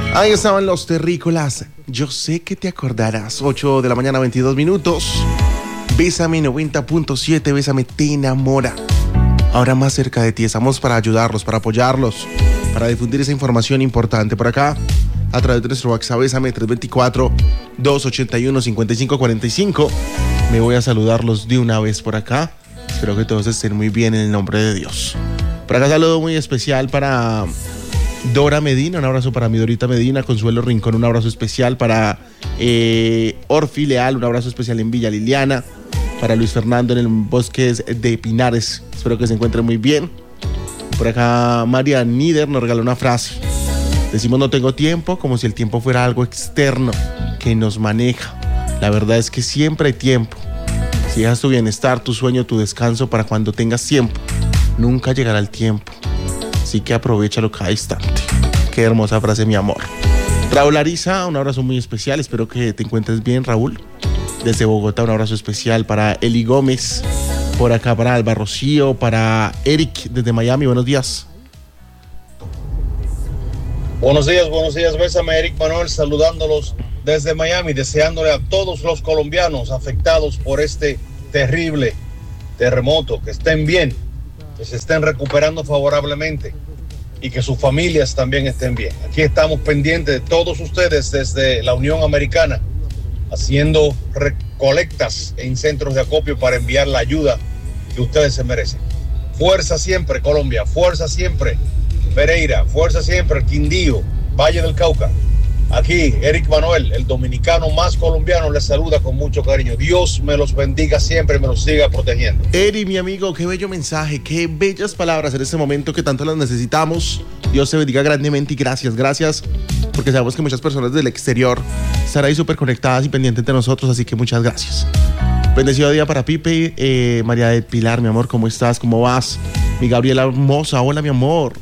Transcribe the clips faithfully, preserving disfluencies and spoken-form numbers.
Ahí estaban los terrícolas. Yo sé que te acordarás. ocho de la mañana, veintidós minutos. Bésame noventa punto siete. Bésame te enamora. Ahora más cerca de ti. Estamos para ayudarlos, para apoyarlos, para difundir esa información importante. Por acá, a través de nuestro WhatsApp, Bésame tres dos cuatro, dos ocho uno, cinco cinco cuatro cinco. Me voy a saludarlos de una vez por acá. Espero que todos estén muy bien en el nombre de Dios. Por acá, saludo muy especial para Dora Medina, un abrazo para mi Dorita Medina. Consuelo Rincón, un abrazo especial para eh, Orfi Leal, un abrazo especial en Villa Liliana. Para Luis Fernando en el Bosques de Pinares, espero que se encuentre muy bien. Por acá María Nieder nos regaló una frase. Decimos no tengo tiempo, como si el tiempo fuera algo externo que nos maneja. La verdad es que siempre hay tiempo. Si dejas tu bienestar, tu sueño, tu descanso para cuando tengas tiempo, nunca llegará el tiempo. Así que aprovéchalo cada instante. Qué hermosa frase, mi amor. Raúl Ariza, un abrazo muy especial. Espero que te encuentres bien, Raúl. Desde Bogotá, un abrazo especial para Eli Gómez. Por acá para Alba Rocío, para Eric desde Miami. Buenos días. Buenos días, buenos días. Bésame, Eric Manuel, saludándolos desde Miami, deseándole a todos los colombianos afectados por este terrible terremoto que estén bien, que se estén recuperando favorablemente y que sus familias también estén bien. Aquí estamos pendientes de todos ustedes desde la Unión Americana, haciendo recolectas en centros de acopio para enviar la ayuda que ustedes se merecen. Fuerza siempre, Colombia, fuerza siempre, Pereira, fuerza siempre, Quindío, Valle del Cauca. Aquí, Eric Manuel, el dominicano más colombiano, les saluda con mucho cariño. Dios me los bendiga siempre y me los siga protegiendo. Eric, mi amigo, qué bello mensaje, qué bellas palabras en este momento que tanto las necesitamos. Dios te bendiga grandemente y gracias, gracias, porque sabemos que muchas personas del exterior están ahí súper conectadas y pendientes de nosotros, así que muchas gracias. Bendecido día para Pipe, eh, María de Pilar, mi amor, ¿cómo estás? ¿Cómo vas? Mi Gabriela hermosa, hola, mi amor.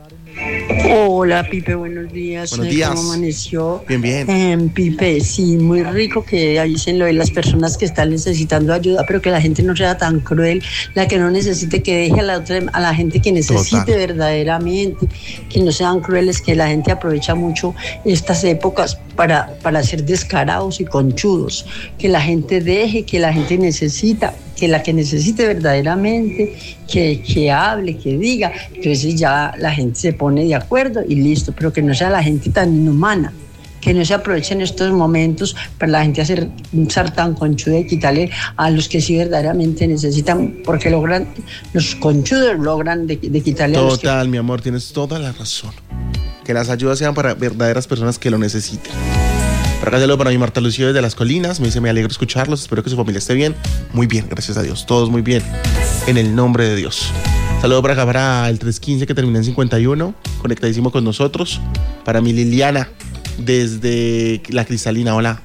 Hola, Pipe, buenos días. Buenos días. ¿Cómo amaneció? Bien, bien. Eh, Pipe, sí, muy rico que dicen lo de las personas que están necesitando ayuda, pero que la gente no sea tan cruel, la que no necesite, que deje a la, otra, a la gente que necesite. Total. Verdaderamente, que no sean crueles, que la gente aprovecha mucho estas épocas para, para ser descarados y conchudos, que la gente deje, que la gente necesita, que la que necesite verdaderamente, que, que hable, que diga, entonces ya la gente se pone de acuerdo y listo, pero que no sea la gente tan inhumana, que no se aprovechen estos momentos para la gente hacer un sartán conchudo y quitarle a los que sí verdaderamente necesitan, porque logran, los conchudos logran de, de quitarle Total, a los que... Total, mi amor, tienes toda la razón. Que las ayudas sean para verdaderas personas que lo necesiten. Por acá saludo para mi Marta Lucía desde Las Colinas. Me dice, me alegro escucharlos, espero que su familia esté bien. Muy bien, gracias a Dios, todos muy bien. En el nombre de Dios. Saludo para acá para el tres quince que termina en cincuenta y uno, conectadísimo con nosotros. Para mi Liliana desde La Cristalina, hola.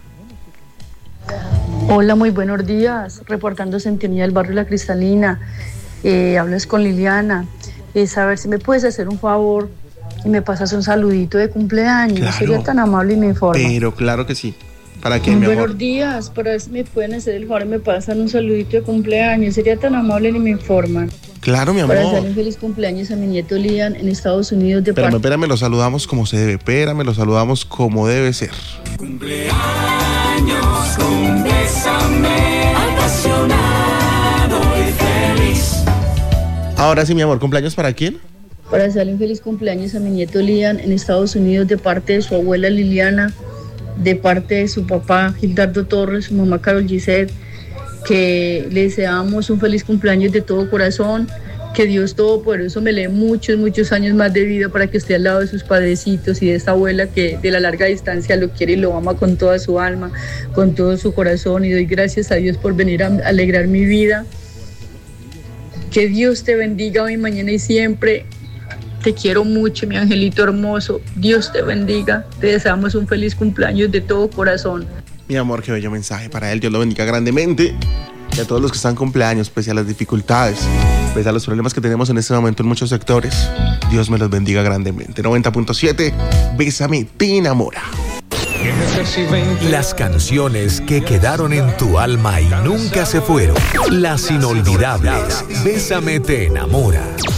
Hola, muy buenos días. Reportando sintonía del barrio La Cristalina. Eh, hablas con Liliana. Eh, saber si me puedes hacer un favor y me pasas un saludito de cumpleaños. Claro. Sería tan amable y me informa. Pero claro que sí. ¿Para qué, mi amor? Buenos días, para ver si me pueden hacer el favor y me pasan un saludito de cumpleaños. Sería tan amable y me informan. Claro, mi amor. Para hacerle un feliz cumpleaños a mi nieto Lian en Estados Unidos. De espérame, espérame, lo saludamos como se debe. Espérame, lo saludamos como debe ser. Cumpleaños con Bésame, apasionado y feliz. Ahora sí, mi amor, ¿cumpleaños para quién? Para hacerle un feliz cumpleaños a mi nieto Lian en Estados Unidos de parte de su abuela Liliana, de parte de su papá Gildardo Torres, su mamá Carol Gisette, que le deseamos un feliz cumpleaños de todo corazón, que Dios Todopoderoso me lee muchos, muchos años más de vida para que esté al lado de sus padrecitos y de esta abuela que de la larga distancia lo quiere y lo ama con toda su alma, con todo su corazón, y doy gracias a Dios por venir a alegrar mi vida. Que Dios te bendiga hoy, mañana y siempre. Te quiero mucho, mi angelito hermoso. Dios te bendiga. Te deseamos un feliz cumpleaños de todo corazón. Mi amor, qué bello mensaje para él. Dios lo bendiga grandemente. Y a todos los que están cumpleaños, pese a las dificultades, pese a los problemas que tenemos en este momento en muchos sectores, Dios me los bendiga grandemente. noventa punto siete, Bésame te enamora. Las canciones que quedaron en tu alma y nunca se fueron. Las inolvidables. Bésame te enamora.